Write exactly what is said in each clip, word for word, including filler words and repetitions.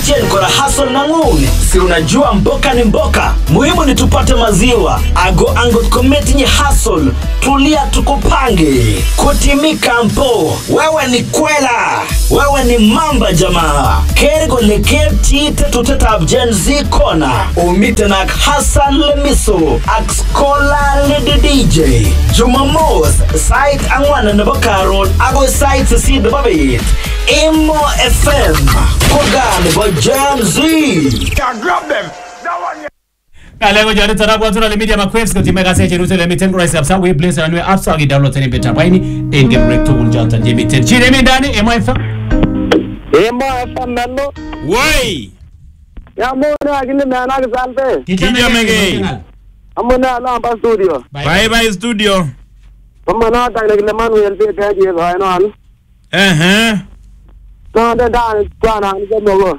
Iboishen kora hustle na nguni. Si unajua mboka ni mboka. Muhimu ni tupate maziwa. Ago angot kometi nye hustle. Tulia tukupange. Kutimika mpo. Wewe ni kwela. Wewe ni mamba jamaa. Kergo leketi tetuteta abjen zikona. Umite na Hassan Lemiso. Akskola lidi D J. Jumamos. Site angwana nabokaro. Ago site sisi dababit. Imo F M. Kogan bo Gen Z. Can grab them. That one. Alego jari tara kwa tuna media makwefs ko timega se cheru le miten grace absa we bless and we absa gi download tani beta baini en game recto unjata je miten chire mi ndani Imo F M. Imo F M nalo. Woi. Ya mona agile mena kisalbe. Kijia menge. Amona ala pa studio. Bye bye studio. Amona ta le Manuel pe pe je ba no an. Eh eh. No da da kwana ni ko no.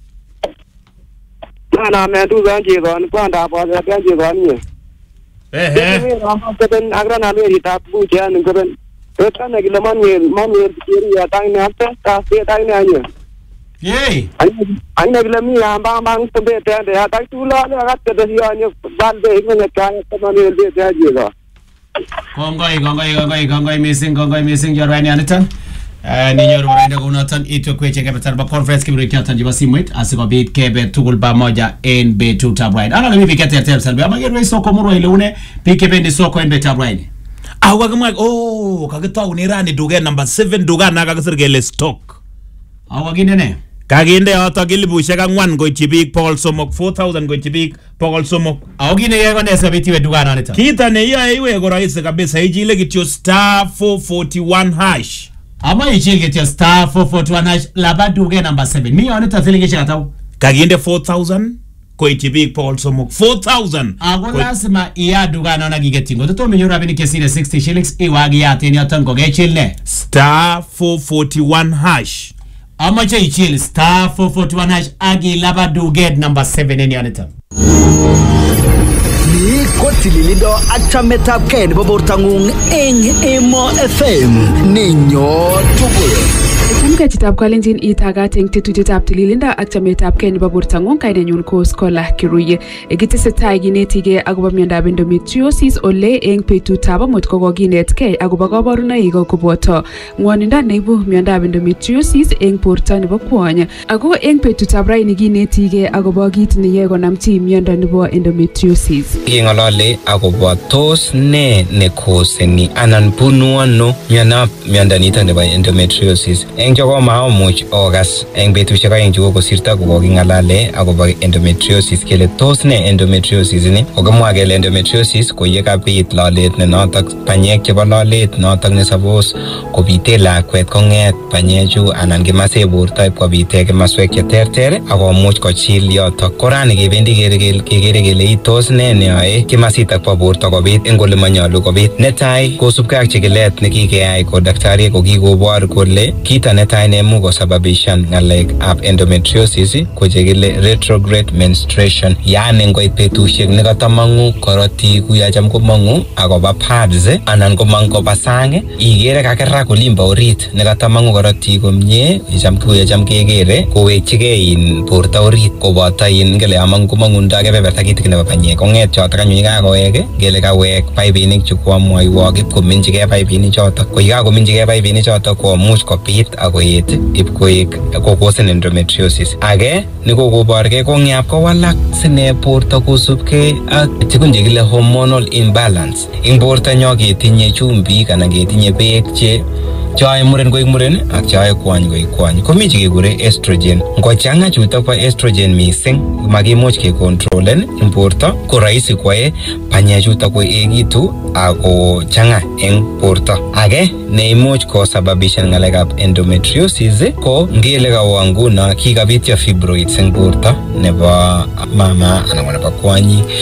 Kana me tu ga je gon kwanda pa ga pe je gon ni. Eh eh. Ni no ko ben agra na me ta pu je an ko ben. Eta na gile Manuel Manuel kiri ya tang na ta ta se tang na ni. Yey. Ai na gile mi amba mang to be te de ta tu lo na ga te de yo ni bal be me na ka ta Manuel be te je go. Kongoi kongoi kongoi kongoi missing kongoi missing jorani anitan. Ni nyoru waraida kunatan ito kweche kebe tarba conference kibiri kiatan jiba simwit asiko bit kebe tugul ba moja en be two tab ride ana lemi bikete ya tersalbe ama gerwe soko muro ile une bikebe ndi soko en be tab ride Awa kama oh kagita unirani duga number seven duga na kagisirgele stock awa gine ne kaginde hata gilibushek angwan go chibik Paul Somok four thousand go chibik Paul Somok awa gine yego nesa bitiwe duga na nita kita ne ya iwe go rahisi kabisa hijile kityo star four forty-one hash ama ichil getyo star four forty-one hash laba duga number seven mi onita feeling isha katau kaginde four thousand ko chibik Paul Somok four thousand ago lazima iya duga na gigetingo to minyura bini kesine sixty shillings iwagi ya teni atango gechil ne star four forty-one hash ama cha ichil star four forty-one hash agi laba duga number seven eni onita Ni koti lilido achametap ken bobortangung eng Imo F M ninyo tugul. Kumka chitab kalenjin itagat eng tetutyetab tililinda ak chametab ken nebo bortangung kainenyun ko Scholar Kiruye. Ekitesetai kinetige akobo miondab endometriosis ole eng betutab amut ko kokinetkei akobo kabarunoik koboto ngwonindo neibu miondab endometriosis eng borto nebo kwony. Ako eng betutab raini kinetige akobo kit neyoe konam chi miondo nebo endometriosis. Kingolole akobo tos ne nekoseni anan bunu ano miondab miondo nito nebo endometriosis. Eng joko maamuch ogas eng betushek aeng chuko kosirto kokingalale akobo endometriosis kele tos ne endometriosis ni kokimwa kele endometriosis ko yekabit lolet ne notok panyek chebo lolet notok ne suppose kobite lakwet konget panyechu anan kimase borto kobite kimaswek cheterter akomuch kochil yotok korani kebendi kekere kele tos ne neyoe kimasitak bo borto kobit eng ole manyalu kobit netai kosubkei ak chikilet nekikeyai ko daktari ko kikobor kole kita netai nemu kosababishan ngalek ab endometriosis ko chekile retrograde menstruation yani ngoit betushek nekatamangu korotik kuyacham komangu akoba pads anan komang koba sang igere kakera kolimba orit nekatamangu korotik komie icham kuyacham kegere kowekchigei in borto orit koboto in ngele amang komangunda kebeberta kitik nebo panyek konget chotok anyun kakowek ngele kawek paipinik chu kwamwaiwok ip kominjigei paipinik chotok ko yikakominjigei paipinik chotok komuch kopit akoet ip koek kokosen endometriosis age nikokoborgei kong'ap kowalak sine borto kosubkei ak tukun chekile hormonal imbalance ing borto nyo ketinye chumbik anan ketinye beek che choe muren koik muren ak choe kwony koik kwony komi chekekure estrogen ngochang'a chutok bo estrogen mising makimuch kekontrolen ing borto ko rahisi kwae panyechutok koekitu ako chang'a eng borto age neimuch kosababishan ngalekab endometriosis ko ngele kawa nguno kikabityo fibroids eng borto nebo mama anan nebo kwonyi